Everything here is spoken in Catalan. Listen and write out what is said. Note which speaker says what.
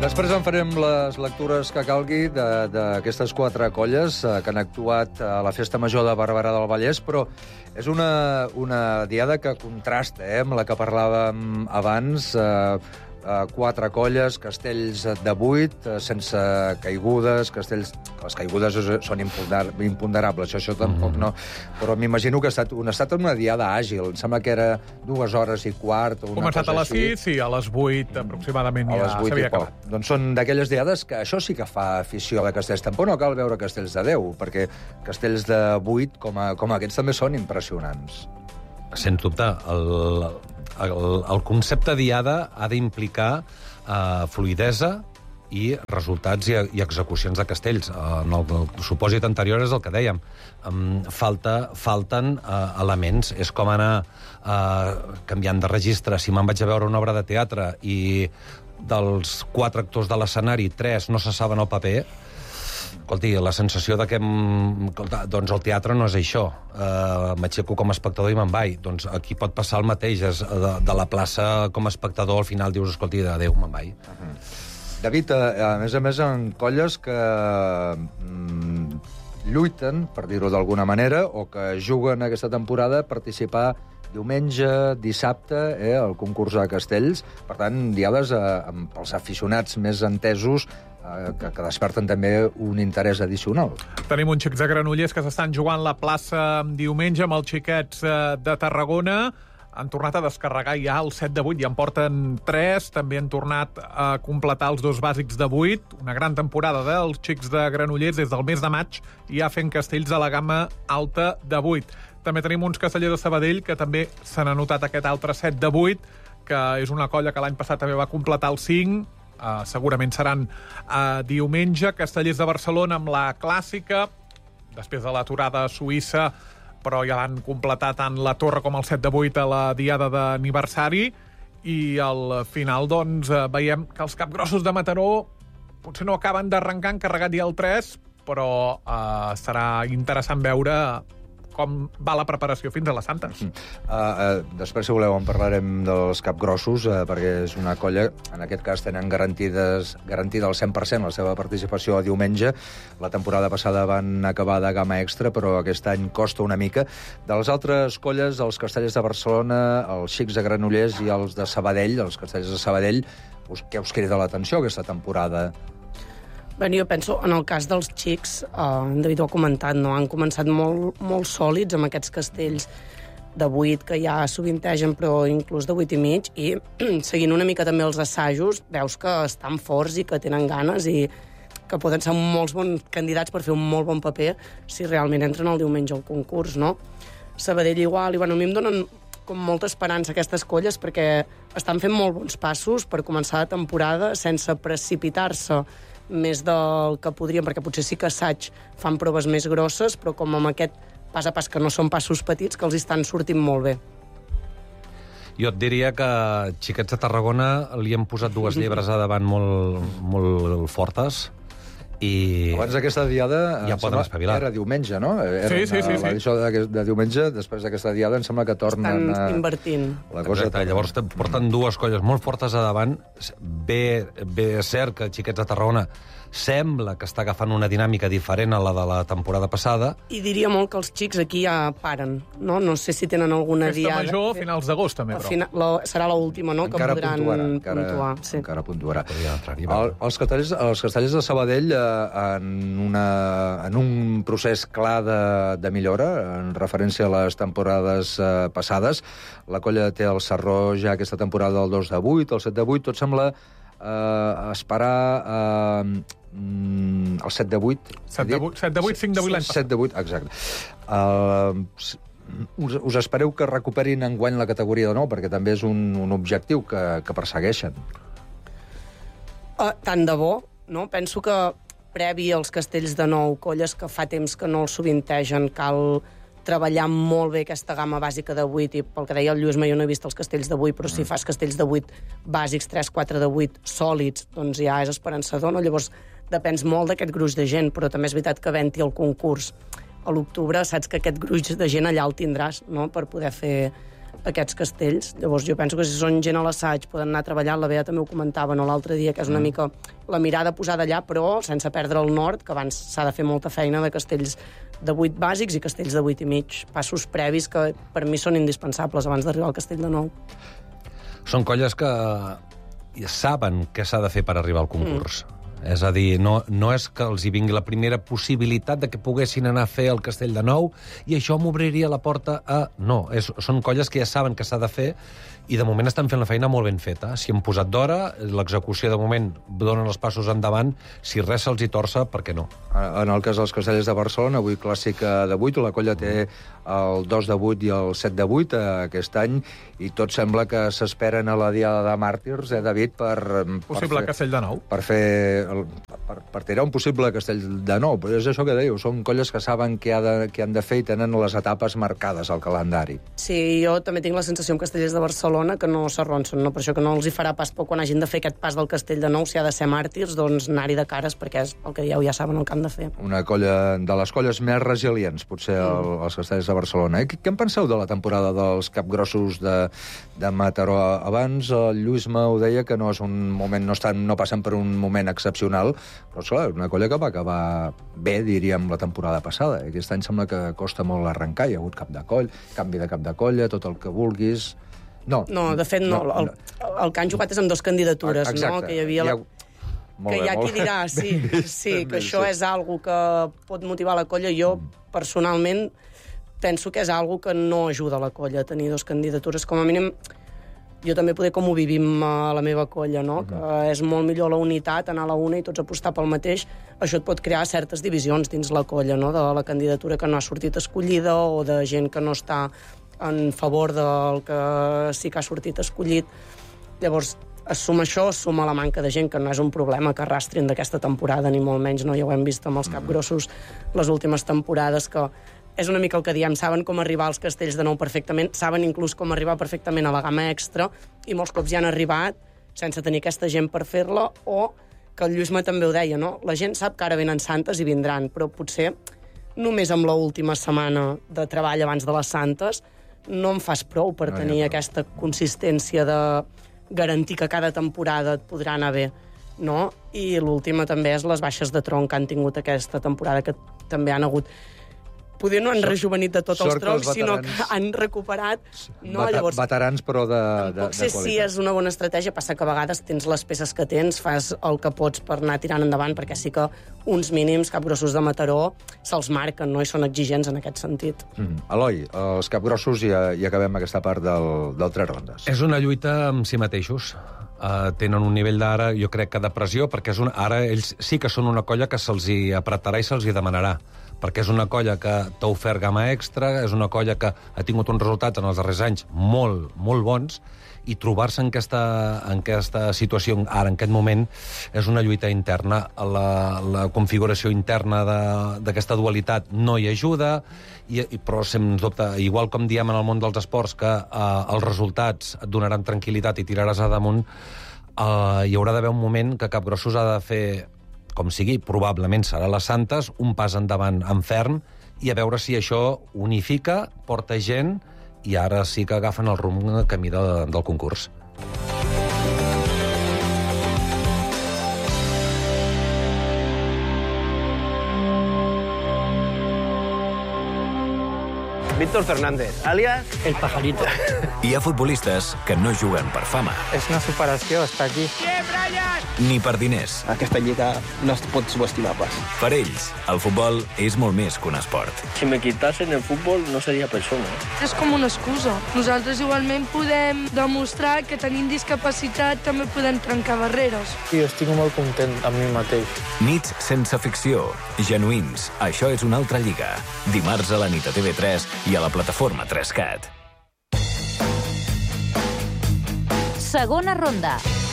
Speaker 1: Després en farem les lectures que calgui d'aquestes 4 colles que han actuat a la Festa Major de Barberà del Vallès, però és una diada que contrasta amb la que parlàvem abans, 4 colles, castells de 8, sense caigudes, castells... Les caigudes són imponderables, això tampoc no. Però m'imagino que ha estat una diada àgil. Em sembla que era 2 hores i quart o una cosa així.
Speaker 2: Començat a les 6, sí, a les 8 aproximadament ja s'havia acabat.
Speaker 1: Doncs són d'aquelles diades que això sí que fa afició a castells. Tampoc no cal veure castells de 10, perquè castells de 8 com aquests també són impressionants.
Speaker 3: Sens dubte, el concepte diada ha d'implicar fluidesa i resultats i execucions de castells. En el supòsit anterior és el que dèiem. Falten elements. És com anar canviant de registre. Si me'n vaig a veure una obra de teatre i dels 4 actors de l'escenari, 3 no se saben el paper, escolti, la sensació que doncs el teatre no és això. M'aixeco com a espectador i me'n vaig. Doncs aquí pot passar el mateix. De la plaça com a espectador al final dius, escolti, adéu, me'n vaig.
Speaker 1: David, a més, en colles que lluiten, per dir-ho d'alguna manera, o que juguen aquesta temporada a participar diumenge, dissabte, al concurs de castells. Per tant, diades pels aficionats més entesos que desperten també un interès addicional.
Speaker 2: Tenim uns xics de Granollers que s'estan jugant la plaça diumenge amb els xiquets de Tarragona. Han tornat a descarregar ja el 7 de 8, ja en porten 3, també han tornat a completar els 2 bàsics de 8. Una gran temporada dels xics de Granollers des del mes de maig, ja fent castells de la gamma alta de 8. També tenim uns castellers de Sabadell que també s'han anotat aquest altre 7 de 8, que és una colla que l'any passat també va completar el 5, segurament seran diumenge. Castellers de Barcelona amb la clàssica, després de l'aturada suïssa, però ja l'han completat tant la torre com el 7 de 8 a la diada d'aniversari, i al final doncs veiem que els capgrossos de Mataró potser no acaben d'arrencar, han carregat ja el 3, però serà interessant veure com va la preparació fins a les Santes.
Speaker 1: Després, si voleu, en parlarem dels capgrossos, perquè és una colla, en aquest cas tenen garantida al 100% la seva participació a diumenge. La temporada passada van acabar de gamma extra, però aquest any costa una mica. De les altres colles, els castellers de Barcelona, els xics de Granollers i els de Sabadell, els castellers de Sabadell, què us crida l'atenció aquesta temporada?
Speaker 4: Bé, jo penso, en el cas dels xics, en David ho ha comentat, no? Han començat molt sòlids amb aquests castells de 8 que ja sovintegen, però inclús de 8 i mig, i seguint una mica també els assajos, veus que estan forts i que tenen ganes i que poden ser molts bons candidats per fer un molt bon paper si realment entren el diumenge al concurs, no? Sabadell igual, i bueno, a mi em donen com molta esperança aquestes colles perquè estan fent molt bons passos per començar la temporada sense precipitar-se més del que podrien, perquè potser sí que assaig fan proves més grosses, però com amb aquest pas a pas, que no són passos petits, que els estan sortint molt bé.
Speaker 3: Jo et diria que xiquets de Tarragona li han posat 2 llebres a davant molt fortes, i
Speaker 1: abans d'aquesta diada
Speaker 3: ja poden espavilar.
Speaker 1: Era diumenge, no?
Speaker 2: Sí.
Speaker 1: L'edició de diumenge, després d'aquesta diada, em sembla que tornen
Speaker 4: estan invertint.
Speaker 1: La cosa.
Speaker 3: Exacte, llavors porten 2 colles molt fortes a davant. Bé és cert que xiquets de Tarragona sembla que està agafant una dinàmica diferent a la de la temporada passada.
Speaker 4: I diria molt que els xics aquí ja paren, no? No sé si tenen alguna diada.
Speaker 2: Festa major a finals d'agost, també, però.
Speaker 4: Serà l'última, no?, que podran puntuar.
Speaker 1: Encara puntuarà. Els castellers de Sabadell, en un procés clar de millora, en referència a les temporades passades, la colla té el Sarró ja aquesta temporada del 2 de 8, el 7 de 8, tot sembla esperar el 7 de 8.
Speaker 2: 7 de 8, 5 de 8 l'any passat.
Speaker 1: 7 de 8, exacte. Us espereu que recuperin enguany la categoria de nou, perquè també és un objectiu que persegueixen.
Speaker 4: Tant de bo, no? Penso que previ als castells de nou, colles que fa temps que no els sovintegen, cal treballar molt bé aquesta gamma bàsica de 8, i pel que deia el Lluís, jo no he vist els castells de 8, però si fas castells de 8 bàsics, 3, 4 de 8 sòlids, doncs ja és esperançador, no? Llavors depens molt d'aquest gruix de gent, però també és veritat que havent-hi el concurs a l'octubre, saps que aquest gruix de gent allà el tindràs, no?, per poder fer aquests castells. Llavors jo penso que si són gent a l'assaig, poden anar treballant, la Bea també ho comentava l'altre dia, que és una mica la mirada posada allà, però sense perdre el nord, que abans s'ha de fer molta feina de castells de 8 bàsics i castells de 8 i mig. Passos previs que per mi són indispensables abans d'arribar al castell de 9.
Speaker 3: Són colles que saben què s'ha de fer per arribar al concurs. És a dir, no és que els hi vingui la primera possibilitat de que poguessin anar a fer el castell de Nou i això m'obriria la porta a... No, són colles que ja saben què s'ha de fer i de moment estan fent la feina molt ben feta. Si han posat d'hora, l'execució de moment donen els passos endavant. Si res se'ls hi torça, per què no?
Speaker 1: En el cas dels castellers de Barcelona, avui clàssica de 8, la colla té el 2 de 8 i el 7 de 8 aquest any, i tot sembla que s'esperen a la Diada de Màrtirs, David,
Speaker 2: possible castell de Nou.
Speaker 1: Per tirar un possible castell de Nou. Però és això que dèieu, són colles que saben què han de fer i tenen les etapes marcades al calendari.
Speaker 4: Sí, jo també tinc la sensació amb castellers de Barcelona que no s'arronsen, no? Per això que no els hi farà pas por quan hagin de fer aquest pas del castell de Nou, si ha de ser màrtirs, doncs anar-hi de cares, perquè és el que dieu, ja saben el que han de fer.
Speaker 1: Una colla de les colles més resilients, potser, els castellers de Barcelona. Què en penseu de la temporada dels capgrossos de Mataró? Abans el Lluís ho deia que no és un moment, no passen per un moment excepcional, però esclar, una colla que va acabar bé, diríem, la temporada passada. Aquest any sembla que costa molt arrencar, hi ha hagut canvi de cap de colla, tot el que vulguis. No,
Speaker 4: de fet, no. El que han jugat és amb 2 candidatures, no? Que hi havia... Que hi ha qui dirà, sí, que això és algo que pot motivar la colla. Jo, personalment, penso que és algo que no ajuda la colla a tenir 2 candidatures. Com a mínim, jo també poder com ho vivim a la meva colla, no? Que és molt millor la unitat, anar a la una i tots apostar pel mateix. Això et pot crear certes divisions dins la colla, no? De la candidatura que no ha sortit escollida o de gent que no està en favor del que sí que ha sortit escollit. Llavors, es suma això, es suma la manca de gent, que no és un problema que arrastrin d'aquesta temporada, ni molt menys, no? Ja ho hem vist amb els capgrossos les últimes temporades, que és una mica el que diem, saben com arribar als castells de Nou perfectament, saben inclús com arribar perfectament a la gamma extra, i molts cops hi han arribat sense tenir aquesta gent per fer-la, o que el Lluís també ho deia, no? La gent sap que ara venen santes i vindran, però potser només amb l'última setmana de treball abans de les santes no en fas prou per tenir aquesta consistència de garantir que cada temporada et podrà anar bé, no? I l'última també és les baixes de tronc que han tingut aquesta temporada, que també han hagut... Poder no han rejuvenit de tots els troncs, sinó que han recuperat... No? Llavors,
Speaker 1: veterans, però de
Speaker 4: potser sí, és una bona estratègia. Passa que a vegades tens les peces que tens, fas el que pots per anar tirant endavant, perquè sí que uns mínims capgrossos de Mataró se'ls marquen, no? I són exigents en aquest sentit.
Speaker 1: Eloi, els capgrossos, i acabem aquesta part del Tres Rondes.
Speaker 3: És una lluita amb si mateixos. Tenen un nivell d'ara, jo crec que de pressió, perquè ara ells sí que són una colla que se'ls hi apretarà i se'ls hi demanarà, perquè és una colla que t'ha ofert gamma extra, és una colla que ha tingut uns resultats en els darrers anys molt, molt bons, i trobar-se en aquesta situació ara, en aquest moment, és una lluita interna. La configuració interna d'aquesta dualitat no hi ajuda, però sens dubte, igual com diem en el món dels esports, que els resultats et donaran tranquil·litat i tiraràs a damunt, hi haurà d'haver un moment que Capgrossos ha de fer, com sigui, probablement serà les Santes, un pas endavant en ferm, i a veure si això unifica, porta gent, i ara sí que agafen el rumb camí del concurs.
Speaker 5: Víctor Fernández, alias
Speaker 6: El Pajarito.
Speaker 7: Hi ha futbolistes que no juguen per fama.
Speaker 6: És una superació estar aquí.
Speaker 7: Ni per diners.
Speaker 5: Aquesta lliga no es pot subestimar pas.
Speaker 7: Per ells, el futbol és molt més que un esport.
Speaker 5: Si me quitasen el futbol, no seria persona.
Speaker 8: És com una excusa. Nosaltres igualment podem demostrar que tenint discapacitat també podem trencar barreres.
Speaker 6: Jo estic molt content amb mi mateix.
Speaker 7: Nits sense ficció, genuïns. Això és una altra lliga. Dimarts a la nit a TV3 i a la plataforma 3CAT.
Speaker 9: Segona ronda.